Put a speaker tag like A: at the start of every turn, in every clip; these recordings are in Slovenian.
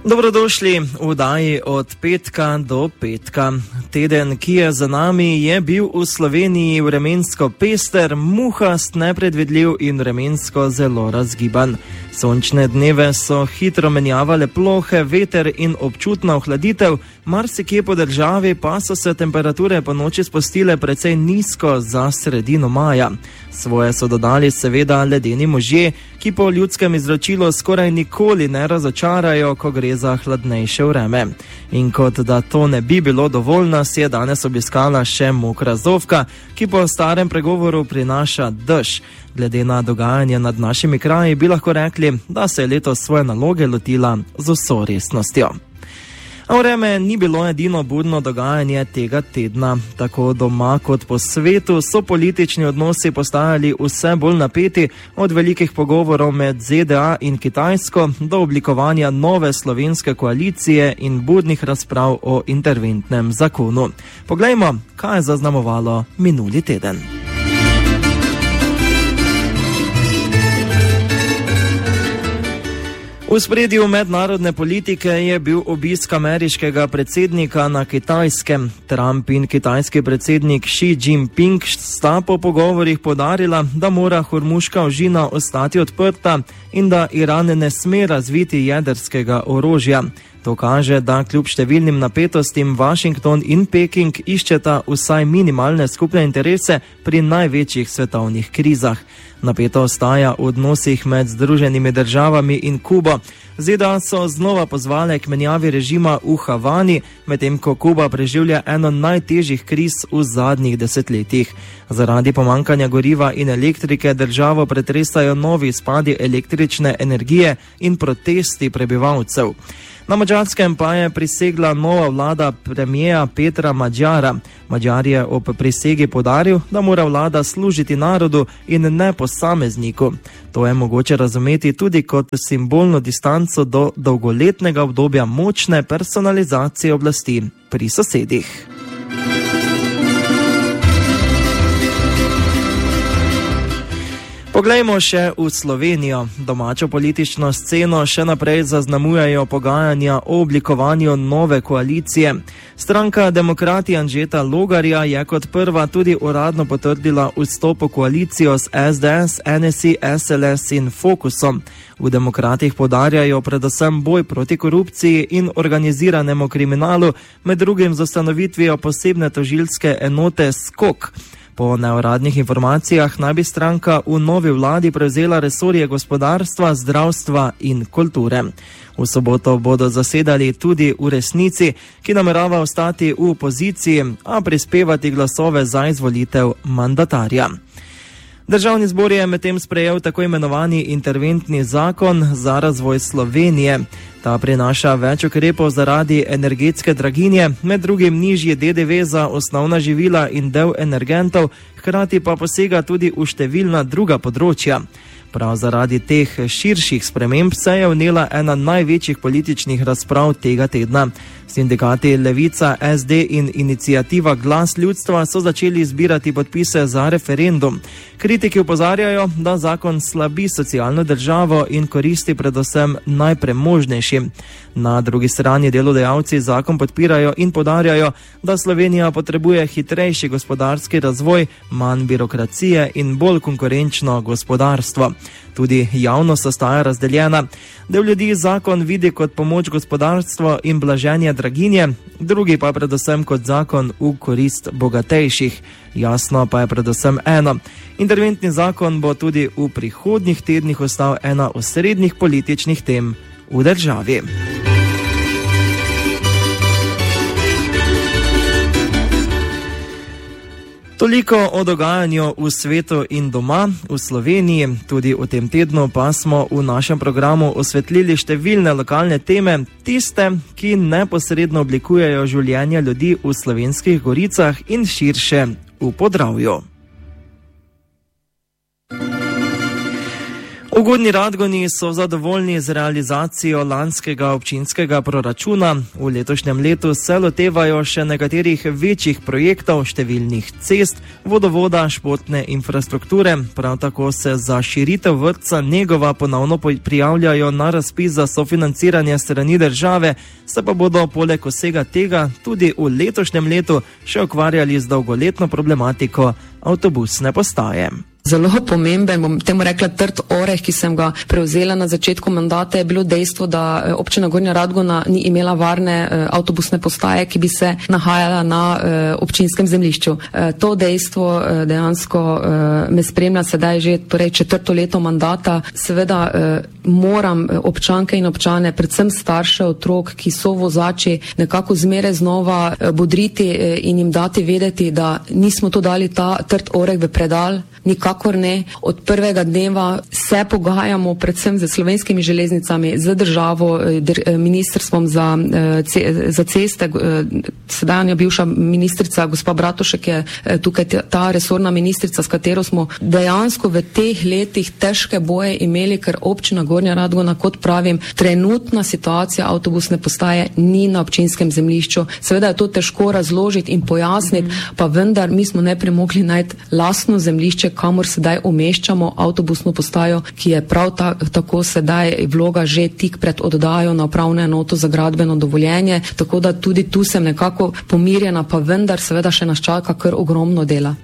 A: Dobrodošli v oddaji od petka do petka. Teden, ki je za nami, je bil v Sloveniji vremensko pester, muhast, nepredvidljiv in vremensko zelo razgiban. Sončne dneve so hitro menjavale plohe, veter in občutna ohladitev, marsikje po državi pa so se temperature po noči spustile precej nizko za sredino maja. Svoje so dodali seveda ledeni možje, ki po ljudskem izročilu skoraj nikoli ne razočarajo, ko gre za hladnejše vreme. In kot da to ne bi bilo dovolj, nas je danes obiskala še mokra zofka, ki po starem pregovoru prinaša dež. Glede na dogajanje nad našimi kraji bi lahko rekli, da se je letos svoje naloge lotila z vso resnostjo. A vreme ni bilo edino budno dogajanje tega tedna. Tako doma kot po svetu so politični odnosi postajali vse bolj napeti, od velikih pogovorov med ZDA in Kitajsko do oblikovanja nove slovenske koalicije in budnih razprav o interventnem zakonu. Poglejmo, kaj je zaznamovalo minuli teden. V spredju mednarodne politike je bil obisk ameriškega predsednika na Kitajskem. Trump in kitajski predsednik Xi Jinping sta po pogovorih poudarila, da mora Hormuška ožina ostati odprta in da Iran ne sme razviti jedrskega orožja. To kaže, da kljub številnim napetostim Washington in Peking iščeta vsaj minimalne skupne interese pri največjih svetovnih krizah. Napeto ostaja v odnosih med Združenimi državami in Kubo. ZDA so znova pozvale k menjavi režima v Havani, medtem ko Kuba preživlja eno najtežjih kriz v zadnjih desetletjih. Zaradi pomanjkanja goriva in elektrike državo pretresajo novi izpadi električne energije in protesti prebivalcev. Na Madžarskem pa je prisegla nova vlada premijera Petra Madjara. Madjar je ob prisegi poudaril, da mora vlada služiti narodu in ne posamezniku. To je mogoče razumeti tudi kot simbolno distanco do dolgoletnega obdobja močne personalizacije oblasti pri sosedih. Poglejmo še v Slovenijo. Domačo politično sceno še naprej zaznamujejo pogajanja o oblikovanju nove koalicije. Stranka Demokrati Anžeta Logarja je kot prva tudi uradno potrdila vstop v koalicijo s SDS, NSI, SLS in Fokusom. V Demokratih poudarjajo predvsem boj proti korupciji in organiziranemu kriminalu, med drugim z ustanovitvijo posebne tožilske enote SKOK. Po neuradnih informacijah naj bi stranka v novi vladi prevzela resorje gospodarstva, zdravstva in kulture. V soboto bodo zasedali tudi v Resnici, ki namerava ostati v opoziciji, a prispevati glasove za izvolitev mandatarja. Državni zbor je medtem sprejel tako imenovani interventni zakon za razvoj Slovenije. Ta prinaša več ukrepov zaradi energetske draginje, med drugim nižji DDV za osnovna živila in del energentov, hkrati pa posega tudi v številna druga področja. Prav zaradi teh širših sprememb se je vnela ena največjih političnih razprav tega tedna. Sindikati Levica, SD in iniciativa Glas ljudstva so začeli zbirati podpise za referendum. Kritiki opozarjajo, da zakon slabi socialno državo in koristi predvsem najpremožnejšim. Na drugi strani delodajalci zakon podpirajo in poudarjajo, da Slovenija potrebuje hitrejši gospodarski razvoj, manj birokracije in bolj konkurenčno gospodarstvo. Tudi javnost ostaja razdeljena. Del ljudi zakon vidi kot pomoč gospodarstvu in blaženje draginje, drugi pa predvsem kot zakon v korist bogatejših. Jasno pa je predvsem eno. Interventni zakon bo tudi v prihodnjih tednih ostal ena osrednjih političnih tem v državi. Toliko o dogajanju v svetu in doma, v Sloveniji. Tudi v tem tednu pa smo v našem programu osvetlili številne lokalne teme, tiste, ki neposredno oblikujejo življenje ljudi v Slovenskih goricah in širše v Podravju. V Gornji Radgoni so zadovoljni z realizacijo lanskega občinskega proračuna. V letošnjem letu se lotevajo še nekaterih večjih projektov, številnih cest, vodovoda, športne infrastrukture. Prav tako se za širitev vrtca Negova ponovno prijavljajo na razpis za sofinanciranje strani države, se pa bodo poleg vsega tega tudi v letošnjem letu še ukvarjali z dolgoletno problematiko avtobusne postaje.
B: Zelo pomemben, bom temu rekla trd oreh, ki sem ga prevzela na začetku mandata, je bilo dejstvo, da občina Gornja Radgona ni imela varne avtobusne postaje, ki bi se nahajala na občinskem zemljišču. To dejstvo dejansko me spremlja sedaj že četrto leto mandata. Seveda moram občanke in občane, predvsem starše otrok, ki so vozači, nekako zmeraj znova bodriti in jim dati vedeti, da nismo to dali ta trd oreh v predal. Nikakor ne. Od prvega dneva se pogajamo predvsem z Slovenskimi železnicami, z državo, ministrstvom za ceste. Sedanja bivša ministrica, gospa Bratušek, je tukaj ta resorna ministrica, s katero smo dejansko v teh letih težke boje imeli, ker občina Gornja Radgona, kot pravim, trenutna situacija avtobusne postaje ni na občinskem zemljišču. Seveda je to težko razložiti in pojasniti, pa vendar mi smo najprej mogli najti lastno zemljišče, kamor sedaj umeščamo avtobusno postajo, ki je prav tako sedaj vloga že tik pred oddajo na upravno enoto za gradbeno dovoljenje, tako da tudi tu sem nekako pomirjena, pa vendar seveda še nas čaka kar ogromno dela.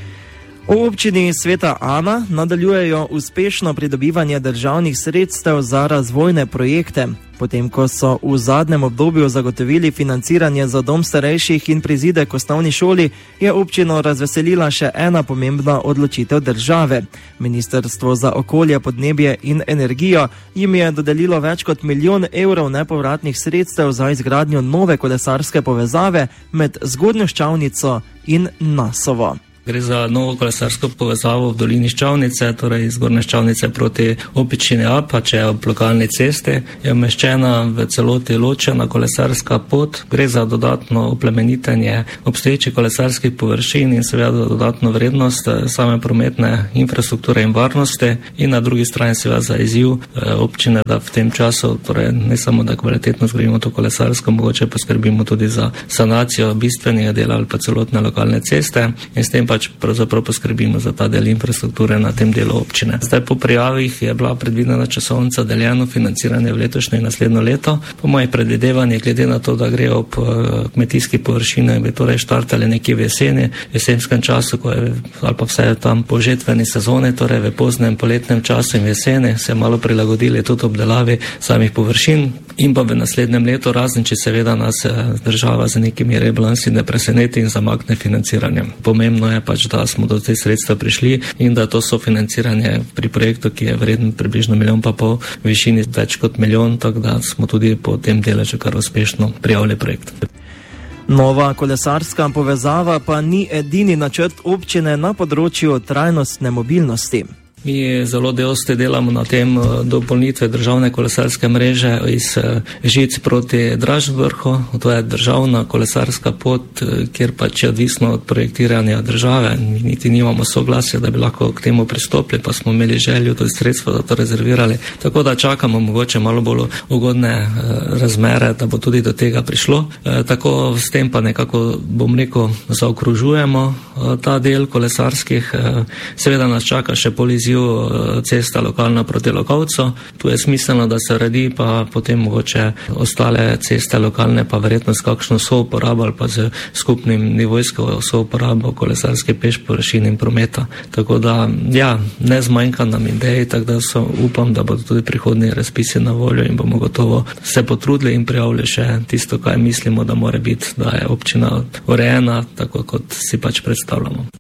A: V občini Sveta Ana nadaljujejo uspešno pridobivanje državnih sredstev za razvojne projekte. Potem, ko so v zadnjem obdobju zagotovili financiranje za dom starejših in prizidek osnovni šoli, je občino razveselila še ena pomembna odločitev države. Ministrstvo za okolje, podnebje in energijo jim je dodelilo več kot 1 milijon evrov nepovratnih sredstev za izgradnjo nove kolesarske povezave med Zgornjo Ščavnico in Nasovo.
C: Gre za novo kolesarsko povezavo v dolini Ščavnice, torej iz Zgornje Ščavnice proti občini Apače ob lokalni cesti. Je umeščena v celoti ločena kolesarska pot. Gre za dodatno oplemenitenje obstoječih kolesarskih površin in seveda dodatno vrednost same prometne infrastrukture in varnosti. In na drugi strani seveda za izziv občine, da v tem času, torej ne samo da kvalitetno zgradimo to kolesarsko, mogoče poskrbimo tudi za sanacijo bistvenega dela ali pa celotne lokalne ceste in s tem pravzaprav poskrbimo za ta del infrastrukture na tem delu občine. Zdaj po prijavih je bila predvidena časovnica deljeno financiranje v letošnje in naslednjo leto. Po mojih predvidevanjih, glede na to, da gre ob kmetijskih površinah, bi torej štartali nekje v jesenskem času, ko je, ali pa vse tam po žetveni sezoni, torej v poznem poletnem času in jeseni, se malo prilagodili tudi obdelavi samih površin in pa v naslednjem letu, razen če seveda nas država z nekimi rebalansi ne preseneti in zamakne financiranjem. Pomembno je da smo do teh sredstev prišli in da to sofinanciranje pri projektu, ki je vreden približno 1,5 milijona, v višini več kot 1 milijon, tako da smo tudi po tem deležu kar uspešno prijavili projekt.
A: Nova kolesarska povezava pa ni edini načrt občine na področju trajnostne mobilnosti.
C: Mi zelo dosti delamo na tem dopolnitve državne kolesarske mreže iz Žic proti Dražvrhu. To je državna kolesarska pot, kjer pač je odvisno od projektiranja države. Niti nimamo soglasja, da bi lahko k temu pristopili, pa smo imeli željo, tudi sredstvo, da to rezervirali. Tako da čakamo mogoče malo bolj ugodne razmere, da bo tudi do tega prišlo. Tako s tem pa nekako, bom rekel, zaokružujemo ta del kolesarskih. Seveda nas čaka še poliziv cesta lokalna proti Lokovcu. Tu je smiselno, da se redi, pa potem mogoče ostale ceste lokalne, pa verjetno s kakšno souporabo ali pa z skupnim nivojsko souporabo kolesarske peš površin in prometa. Tako da, ja, ne zmanjka nam idej, tako da upam, da bodo tudi prihodnji razpisi na voljo in bomo gotovo se potrudili in prijavili še tisto, kaj mislimo, da mora biti, da je občina urejena, tako kot si pač predstavljamo.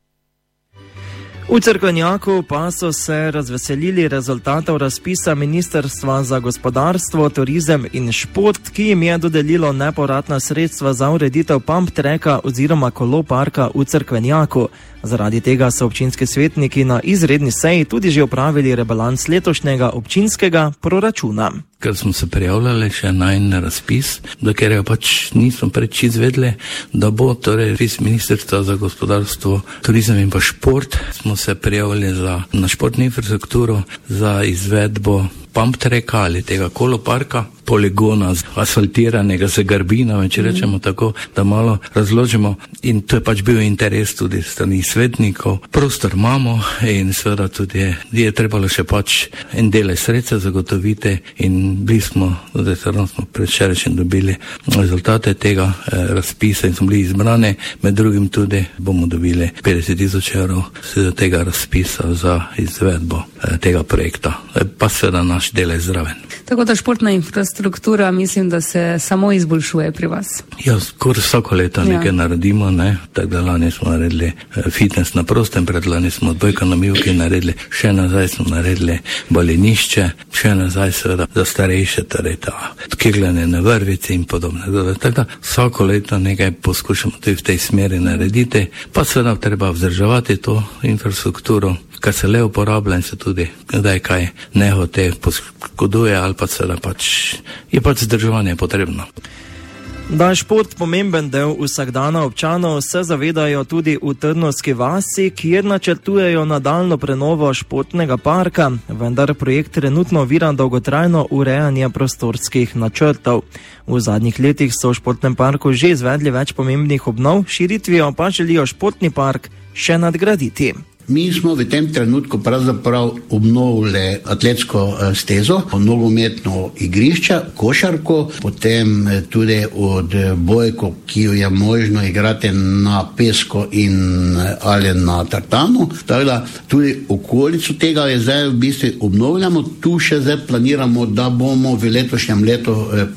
A: V Cerkvenjaku pa so se razveselili rezultatov razpisa Ministrstva za gospodarstvo, turizem in šport, ki jim je dodelilo nepovratna sredstva za ureditev pump tracka oziroma koloparka v Cerkvenjaku. Zaradi tega so občinski svetniki na izredni seji tudi že opravili rebalans letošnjega občinskega proračuna.
D: Ker smo se prijavljali še na en razpis, do katerega pač nismo preč izvedli, da bo torej razpis Ministrstva za gospodarstvo, turizem in pa šport, smo se prijavili na športno infrastrukturo za izvedbo pump tracka ali tega koloparka, poligona asfaltiranega z garbinami, če rečemo tako, da malo razložimo. In to je pač bil interes tudi strani svetnikov. Prostor imamo in seveda tudi je trebalo še pač en del sredstva zagotoviti in bili smo, tudi smo predvčerajšnjim dobili rezultate tega razpisa in smo bili izbrani, med drugim tudi bomo dobili 50,000 evrov z tega razpisa za izvedbo tega projekta. Pa seveda naš del je zraven.
B: Tako da športna infrastruktura, mislim, da se samo izboljšuje pri vas.
D: Ja, skoraj vsako leto nekaj naredimo, ne? Tako da lani smo naredili fitness na prostem, predlani smo odbojka na mivki naredili, še nazaj smo naredili balinišče, še nazaj seveda za starejše, torej ta kegljanje na vrvici in podobno. Tako da vsako leto nekaj poskušamo tudi v tej smeri narediti, pa seveda treba vzdrževati to infrastrukturo, kar se le uporablja in se tudi kdaj kaj nehote poškoduje ali pa seveda pač je pač vzdrževanje potrebno.
A: Da je šport pomemben del vsakdana občanov, se zavedajo tudi v Trnovski vasi, kjer načrtujejo nadaljno prenovo športnega parka, vendar projekt trenutno ovira dolgotrajno urejanje prostorskih načrtov. V zadnjih letih so v športnem parku že izvedli več pomembnih obnov, širitvijo pa želijo športni park še nadgraditi.
E: Mi smo v tem trenutku pravzaprav obnovili atletsko stezo, nogometno igrišče, košarko, potem tudi odbojko, ki jo je možno igrati na pesku in ali na tartanu. Tako da tudi okolico tega je zdaj v bistvu obnovljamo. Tu še zdaj planiramo, da bomo v letošnjem letu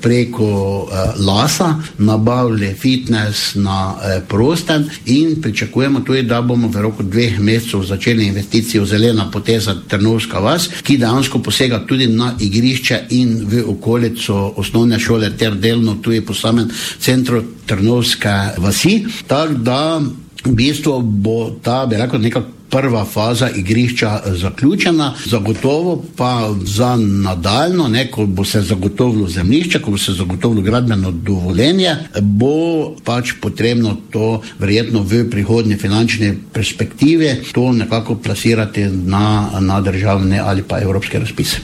E: preko Lasa nabavili fitness na prostem in pričakujemo tudi, da bomo v roku 2 mesecev začeli investicijo Zelena poteza Trnovska vas, ki dejansko posega tudi na igrišče in v okolico osnovne šole ter delno tudi po samem centru Trnovske vasi. Tako da v bistvu bo ta, bi rekel, neka prva faza igrišča zaključena, zagotovo pa za nadaljno, ko bo se zagotovilo zemljišče, ko bo se zagotovilo gradbeno dovoljenje, bo pač potrebno to verjetno v prihodnji finančni perspektivi to nekako plasirati na državne ali pa evropske razpise.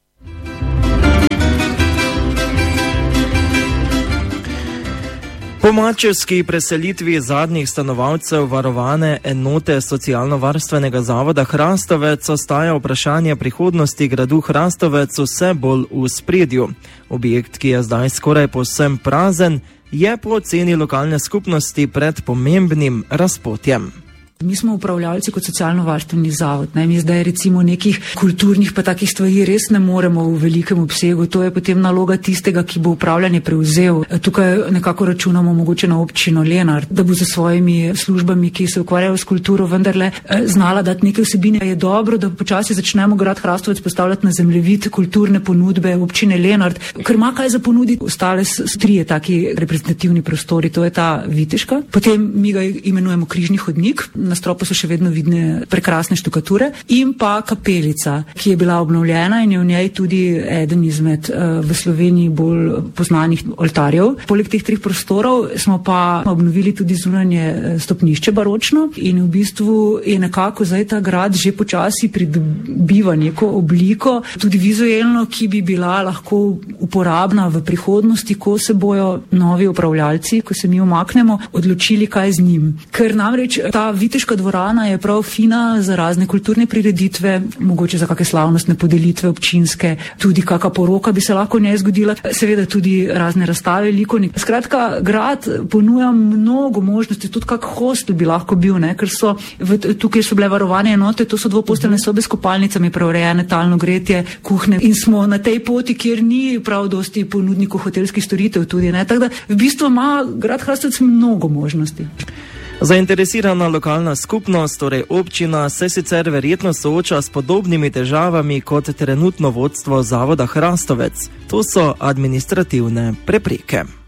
A: Po mačevski preselitvi zadnjih stanovalcev varovane enote socialno-varstvenega zavoda Hrastovec ostaja vprašanje prihodnosti gradu Hrastovec vse bolj v spredju. Objekt, ki je zdaj skoraj povsem prazen, je po oceni lokalne skupnosti pred pomembnim razpotjem.
B: Mi smo upravljalci kot socialno-varstveni zavod. Mi zdaj recimo nekih kulturnih pa takih stvari res ne moremo v velikem obsegu. To je potem naloga tistega, ki bo upravljanje prevzel. Tukaj nekako računamo mogoče na občino Lenart, da bo za svojimi službami, ki se ukvarjajo s kulturo, vendarle znala dati neke vsebine. Je dobro, da počasi začnemo grad Hrastovec postavljati na zemljevid kulturne ponudbe občine Lenart, ker ima kaj za ponuditi. Ostale so 3 taki reprezentativni prostori, to je ta Viteška. Potem mi ga imenujemo Križni hodnik. Na stropu so še vedno vidne prekrasne štukature in pa kapelica, ki je bila obnovljena in je v njej tudi eden izmed v Sloveniji bolj poznanih oltarjev. Poleg teh 3 prostorov smo pa obnovili tudi zunanje stopnišče baročno in v bistvu je nekako zdaj ta grad že počasi pridobiva neko obliko, tudi vizualno, ki bi bila lahko uporabna v prihodnosti, ko se bojo novi upravljalci, ko se mi umaknemo, odločili, kaj z njim. Ker namreč ta Viteška dvorana je prav fina za razne kulturne prireditve, mogoče za kakšne slavnostne podelitve občinske, tudi kakšna poroka bi se lahko v njej zgodila, seveda tudi razne razstave, likovnik. Skratka, grad ponuja mnogo možnosti, tudi kak hostel bi lahko bil, ker so tukaj so bile varovane enote, to so dvoposteljne sobe s kopalnicami, preurejene talno gretje, kuhne in smo na tej poti, kjer ni prav dosti ponudnikov hotelskih storitev tudi, tako da v bistvu ima grad Hrastovec mnogo možnosti.
A: Zainteresirana lokalna skupnost, torej občina, se sicer verjetno sooča s podobnimi težavami kot trenutno vodstvo zavoda Hrastovec. To so administrativne prepreke.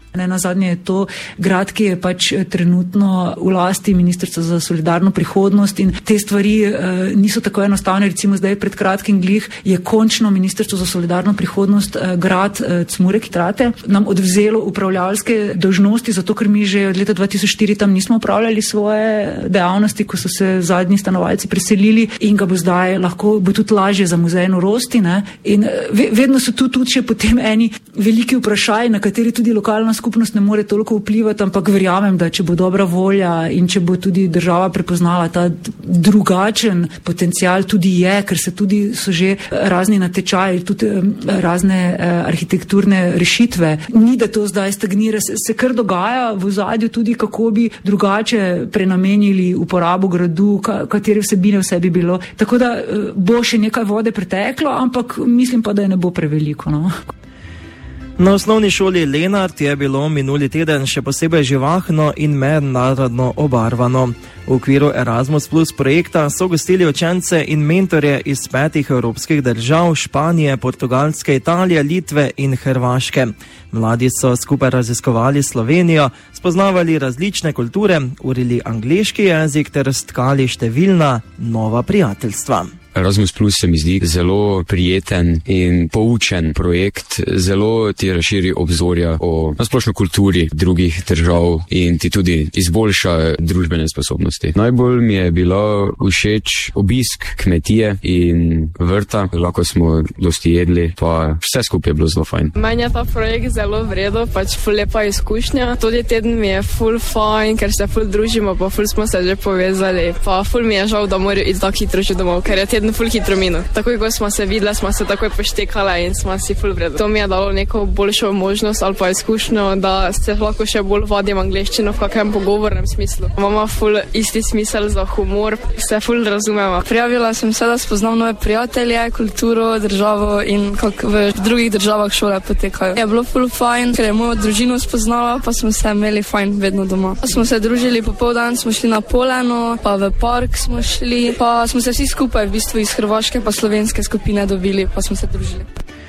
F: Nenazadnje je to grad, ki je pač trenutno v lasti Ministrstva za solidarno prihodnost in te stvari niso tako enostavne. Recimo zdaj pred kratkim glih je končno Ministrstvo za solidarno prihodnost grad Cmurek-Trate nam odvzelo upravljalske dolžnosti, zato ker mi že od leta 2004 tam nismo upravljali svoje dejavnosti, ko so se zadnji stanovalci preselili in ga bo zdaj lahko, bo tudi lažje za muzej norosti, ne? In vedno so tu tudi še potem eni veliki vprašaj, na kateri tudi lokalna skupnost ne more toliko vplivati, ampak verjamem, da če bo dobra volja in če bo tudi država prepoznala ta drugačen potencial, tudi je, ker se tudi so že razni natečaji, tudi razne arhitekturne rešitve. Ni, da to zdaj stagnira, se kar dogaja v ozadju tudi, kako bi drugače prenamenili uporabo gradu, katere vsebine vse bi bilo. Tako da bo še nekaj vode preteklo, ampak mislim pa, da je ne bo preveliko, no.
A: Na osnovni šoli Lenart je bilo minuli teden še posebej živahno in mednarodno obarvano. V okviru Erasmus Plus projekta so gostili učence in mentorje iz 5 evropskih držav, Španije, Portugalske, Italije, Litve in Hrvaške. Mladi so skupaj raziskovali Slovenijo, spoznavali različne kulture, urili angleški jezik ter stkali številna nova prijateljstva.
G: Erasmus Plus se mi zdi zelo prijeten in poučen projekt, zelo ti razširi obzorja o nasplošno kulturi drugih držav in ti tudi izboljša družbene sposobnosti. Najbolj mi je bilo všeč obisk kmetije in vrta, lahko smo dosti jedli, pa vse skupaj je bilo zelo fajn.
H: Meni je ta projekt zelo vredo, pač ful lepa izkušnja. Tudi teden mi je ful fajn, ker se ful družimo, pa ful smo se že povezali. Pa ful mi je žal, da morajo iti tako hitro že domov, ker je teden ful hitro minil. Takoj, ko smo se videli, smo se takoj poštekali in smo si ful vredo. To mi je dalo neko boljšo možnost ali pa izkušnjo, da se lahko še bolj vadim angleščino v kakem pogovornem smislu. Imamo ful isti smisel za humor, se ful razumemo.
I: Prijavila sem se, da spoznam nove prijatelje, kulturo, državo in kako v drugih državah šole potekajo. Je bilo ful fajn, ker je mojo družino spoznala, pa smo se imeli fajn vedno doma. Smo se družili popoldan, smo šli na Poleno, pa v park smo šli, pa smo se vsi skupaj v bistvu iz hrvaške pa slovenske skupine dobili, pa smo se družili.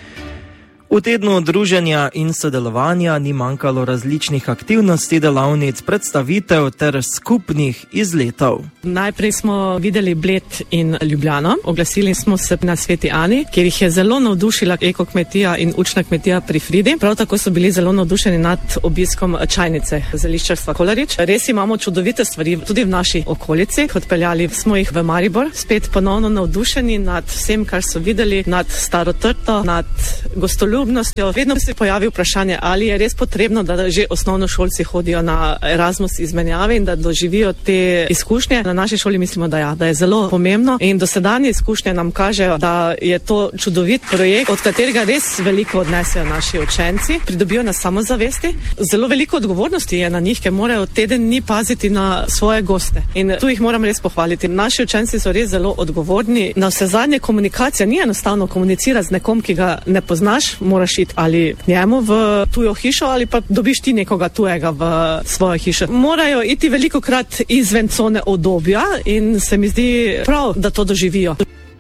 A: V tednu druženja in sodelovanja ni manjkalo različnih aktivnosti, delavnic, predstavitev ter skupnih izletov.
J: Najprej smo videli Bled in Ljubljano. Oglasili smo se na Sveti Ani, kjer jih je zelo navdušila ekokmetija in učna kmetija pri Fridi. Prav tako so bili zelo navdušeni nad obiskom čajnice zeliščarstva Kolarič. Res imamo čudovite stvari tudi v naši okolici. Odpeljali smo jih v Maribor, spet ponovno navdušeni nad vsem, kar so videli, nad Staro Trto, nad gostoljubnostjo. Vedno se pojavi vprašanje, ali je res potrebno, da že osnovnošolci hodijo na Erasmus izmenjave in da doživijo te izkušnje. Na naši šoli mislimo, da je zelo pomembno in dosedanje izkušnje nam kažejo, da je to čudovit projekt, od katerega res veliko odnesejo naši učenci, pridobijo na samozavesti. Zelo veliko odgovornosti je na njih, ker morajo teden dni paziti na svoje goste in tu jih moram res pohvaliti. Naši učenci so res zelo odgovorni. Na vse zadnje komunikacija ni enostavno komunicirati z nekom, ki ga ne poznaš, moraš iti ali k njemu v tujo hišo ali pa dobiš ti nekoga tujega v svojo hišo. Morajo iti velikokrat izven cone obdobja in se mi zdi prav, da to doživijo.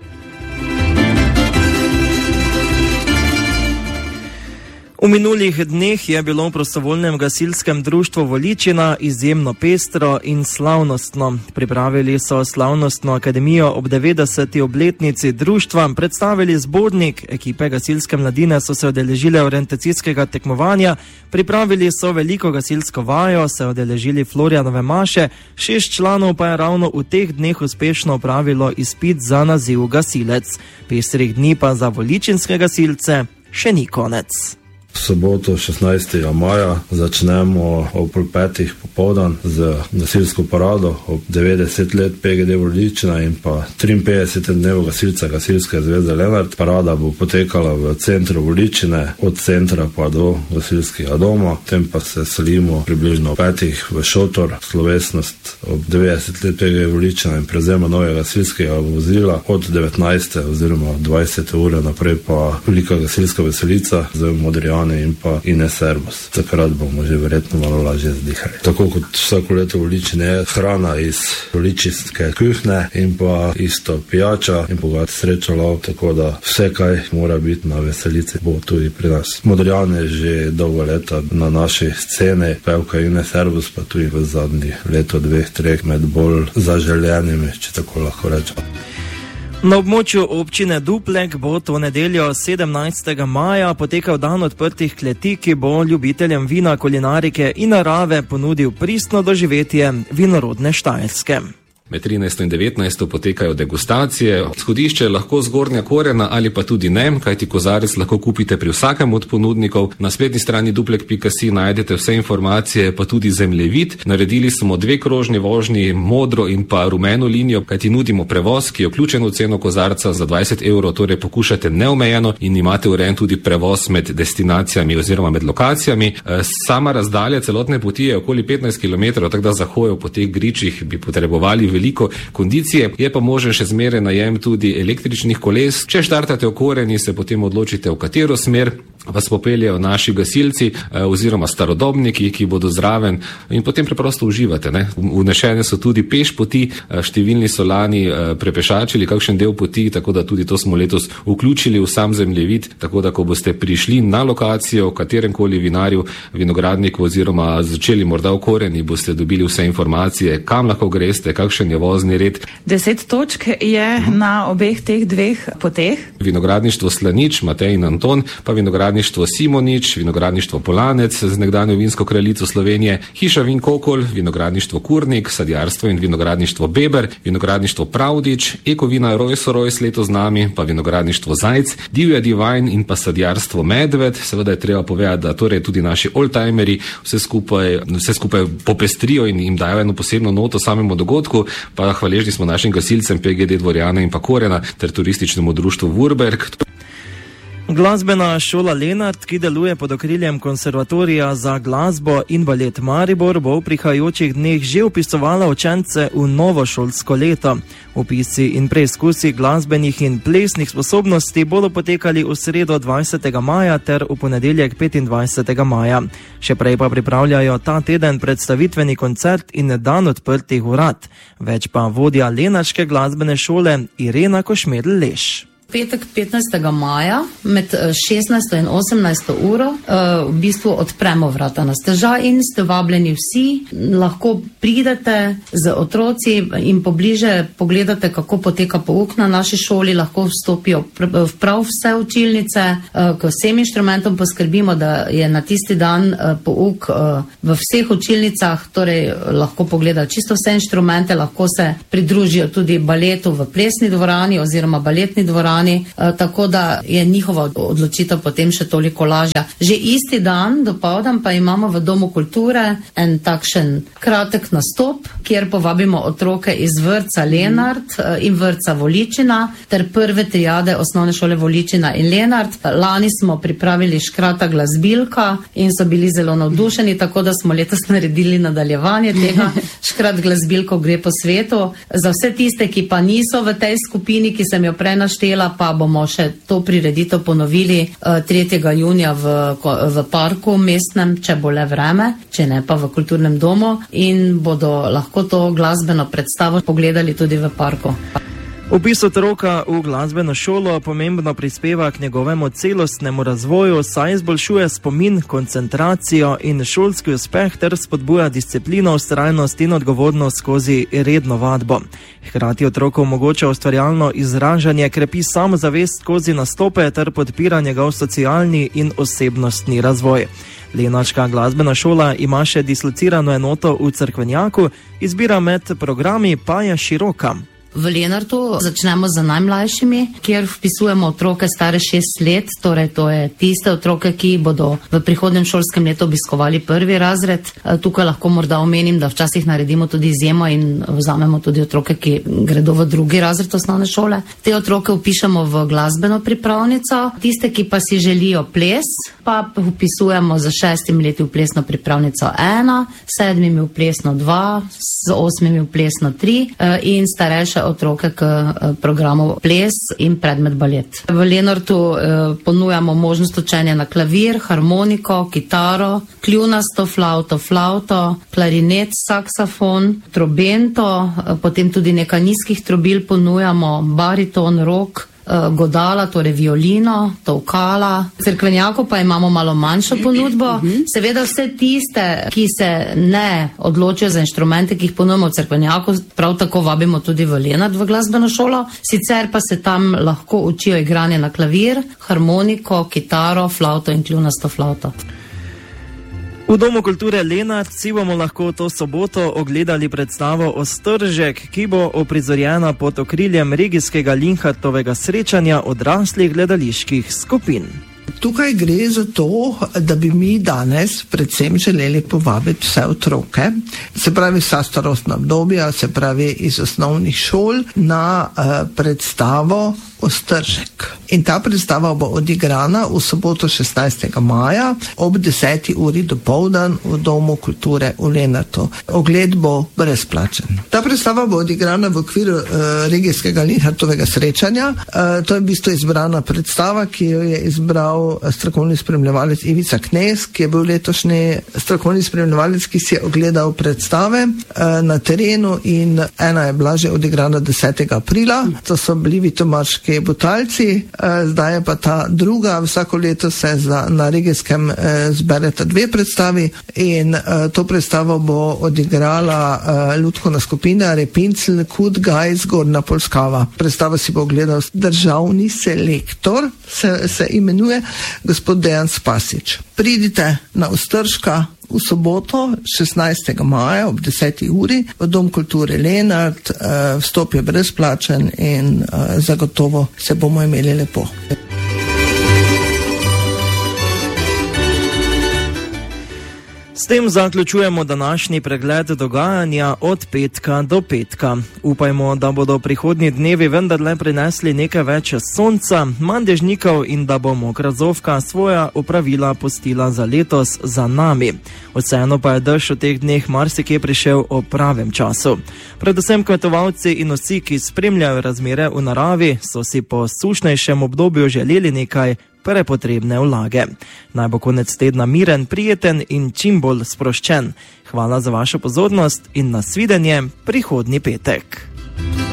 A: V minulih dneh je bilo v prostovoljnem gasilskem društvu Voličina izjemno pestro in slavnostno. Pripravili so slavnostno akademijo ob 90. obletnici društva, predstavili zbornik, ekipe gasilske mladine so se udeležile orientacijskega tekmovanja, pripravili so veliko gasilsko vajo, se udeležili Florjanove maše, 6 članov pa je ravno v teh dneh uspešno opravilo izpit za naziv gasilec. Pestrih dni pa za voličinske gasilce še ni konec.
K: V soboto 16. maja začnemo ob 5. popoldan z gasilsko parado ob 90 let PGD Voličina in pa 53. dnevu gasilca Gasilske zveze Lenart. Parada bo potekala v centru Voličine, od centra pa do gasilskega doma. Tem pa se selimo približno 5. v šotor, slovesnost ob 90 let PGD Voličina in prevzema novega gasilskega vozila. Od 19. oziroma 20. ure naprej pa velika gasilska veselica z modrijani Modrijane in pa Ines Servus. Takrat bomo že verjetno malo lažje zdihali. Tako kot vsako leto v Ličini je hrana iz ličinske kuhne in pa isto pijača in bogat srečolov, tako da vse, kaj mora biti na veselici, bo tudi pri nas. Modrijane že dolgo leta na naši sceni, pevka Ines Servus pa tudi v zadnjih leto, 2-3 med bolj zaželjenimi, če tako lahko rečem.
A: Na območju občine Duplek bo to nedeljo 17. maja potekal dan odprtih kleti, ki bo ljubiteljem vina, kulinarike in narave ponudil pristno doživetje vinorodne Štajerske.
L: Med 13. in 19. potekajo degustacije. Izhodišče je lahko Zgornja Korena ali pa tudi ne, kajti kozarec lahko kupite pri vsakem od ponudnikov. Na spletni strani duplek.si najdete vse informacije, pa tudi zemljevid. Naredili smo 2 krožni vožnji, modro in pa rumeno linijo, kajti nudimo prevoz, ki je vključen v ceno kozarca za 20 €, torej pokušate neomejeno in imate urejen tudi prevoz med destinacijami oziroma med lokacijami. Sama razdalja celotne poti je okoli 15 km, tako da za hojo po teh gričih bi potrebovali veliko kondicije. Je pa možen še zmeraj najem tudi električnih koles. Če štartate v Koreni, se potem odločite, v katero smer vas popeljejo naši gasilci oziroma starodobniki, ki bodo zraven, in potem preprosto uživate. Vnešene so tudi peš poti, številni so lani prepešačili kakšen del poti, tako da tudi to smo letos vključili v sam zemljevid, tako da ko boste prišli na lokacijo v kateremkoli vinarju, vinogradniku oziroma začeli morda v Koreni, boste dobili vse informacije, kam lahko greste, kakšen je vozni red.
F: 10 točk je na obeh teh 2 poteh.
L: Vinogradništvo Slanič, Matej in Anton, pa vinogradništvo Simonič, vinogradništvo Polanec z nekdanjo vinsko kraljico Slovenije, hiša Vin Kokol, vinogradništvo Kurnik, sadjarstvo in vinogradništvo Beber, vinogradništvo Pravdič, ekovina Rojs letos z nami, pa vinogradništvo Zajc, Divja Divajn in pa sadjarstvo Medved. Seveda je treba povedati, da torej tudi naši oldtimeri vse skupaj popestrijo in jim dajo eno posebno noto samemu dogodku, pa hvaležni smo našim gasilcem PGD Dvorjana in pa Korena ter turističnemu društvu Vurberg.
A: Glasbena šola Lenart, ki deluje pod okriljem Konservatorija za glasbo in balet Maribor, bo v prihajajočih dneh že vpisovala učence v novo šolsko leto. Vpisi in preizkusi glasbenih in plesnih sposobnosti bodo potekali v sredo 20. maja ter v ponedeljek 25. maja. Še prej pa pripravljajo ta teden predstavitveni koncert in dan odprtih vrat. Več pa vodja lenarške glasbene šole Irena Košmedl-Leš.
M: Petek 15. maja med 16. in 18. uro v bistvu odpremo vrata na stežaj in ste vabljeni vsi, lahko pridete z otroci in pobliže pogledate, kako poteka pouk na naši šoli, lahko vstopijo v prav vse učilnice, k vsem inštrumentom poskrbimo, da je na tisti dan pouk v vseh učilnicah, torej lahko pogledajo čisto vse inštrumente, lahko se pridružijo tudi baletu v plesni dvorani oziroma baletni dvorani, tako da je njihova odločitev potem še toliko lažja. Že isti dan dopoldan pa imamo v Domu kulture en takšen kratek nastop, kjer povabimo otroke iz vrtca Lenart in vrtca Voličina ter prve triade osnovne šole Voličina in Lenart. Lani smo pripravili škrata glasbilka in so bili zelo navdušeni, tako da smo letos naredili nadaljevanje tega. Škrat glasbilko gre po svetu. Za vse tiste, ki pa niso v tej skupini, ki sem jo prej naštela, pa bomo še to prireditev ponovili 3. junija v parku mestnem, če bo le vreme, če ne pa v kulturnem domu, in bodo lahko to glasbeno predstavo pogledali tudi v parku.
A: Vpis otroka v glasbeno šolo pomembno prispeva k njegovemu celostnemu razvoju, saj izboljšuje spomin, koncentracijo in šolski uspeh ter spodbuja disciplino, vztrajnost in odgovornost skozi redno vadbo. Hkrati otroku omogoča ustvarjalno izražanje, krepi samozavest skozi nastope ter podpira njegov socialni in osebnostni razvoj. Lenarška glasbena šola ima še dislocirano enoto v Cerkvenjaku, izbira med programi pa je široka.
M: V Lenartu začnemo z najmlajšimi, kjer vpisujemo otroke stare 6 let, torej to je tiste otroke, ki bodo v prihodnem šolskem letu obiskovali 1. razred. Tukaj lahko morda omenim, da včasih naredimo tudi izjemo in vzamemo tudi otroke, ki gredo v 2. razred osnovne šole. Te otroke vpišemo v glasbeno pripravnico, tiste, ki pa si želijo ples, pa vpisujemo z 6 leti v plesno pripravnico 1, 7 v plesno 2, z 8 v plesno 3 in starejša naše otroke k programu ples in predmet balet. V Lenartu ponujamo možnost učenja na klavir, harmoniko, kitaro, kljunasto flauto, klarinet, saksofon, trobento, potem tudi nekaj nizkih trobil ponujamo, bariton, rok, godala, torej violino, tolkala. Cerkvenjaku pa imamo malo manjšo ponudbo. Seveda vse tiste, ki se ne odločijo za inštrumente, ki jih ponujemo v Cerkvenjaku, prav tako vabimo tudi v Lenart v glasbeno šolo. Sicer pa se tam lahko učijo igranje na klavir, harmoniko, kitaro, flauto in kljunasto flauto.
A: V Domu kulture Lenart si bomo lahko to soboto ogledali predstavo Ostržek, ki bo uprizorjena pod okriljem regijskega Linhartovega srečanja odraslih gledaliških skupin.
N: Tukaj gre za to, da bi mi danes predvsem želeli povabiti vse otroke, se pravi vsa starostna obdobja, se pravi iz osnovnih šol, na predstavo Ostržek. In ta predstava bo odigrana v soboto 16. maja ob 10. uri dopoldan v Domu kulture v Lenartu. Ogled bo brezplačen. Ta predstava bo odigrana v okviru regijskega Linhartovega srečanja. To je v bistvu izbrana predstava, ki jo je izbral strokovni spremljevalec Ivica Knez, ki je bil letošnji strokovni spremljevalec, ki si je ogledal predstave na terenu, in ena je bila že odigrana 10. aprila. To so bili Vitomarški Butalci, zdaj je pa ta druga. Vsako leto se na regijskem zbereta dve predstavi in to predstavo bo odigrala lutkovna skupina Repincl Kud Gaj Zgornja Polskava. Predstavo si bo ogledal državni selektor, se imenuje gospod Dejan Spasič. Pridite na Ostržka v soboto 16. maja ob 10. uri v Dom kulture Lenart. Vstop je brezplačen in zagotovo se bomo imeli lepo.
A: S tem zaključujemo današnji pregled dogajanja od petka do petka. Upajmo, da bodo prihodnji dnevi vendarle prinesli nekaj več sonca, manj dežnikov in da bo Mokrazovka svoja opravila pustila za letos za nami. Vseeno pa je dež v teh dneh marsikje prišel o pravem času. Predvsem kmetovalci in vsi, ki spremljajo razmere v naravi, so si po sušnejšem obdobju želeli nekaj prepotrebne vlage. Naj bo konec tedna miren, prijeten in čim bolj sproščen. Hvala za vašo pozornost in nasvidenje prihodnji petek.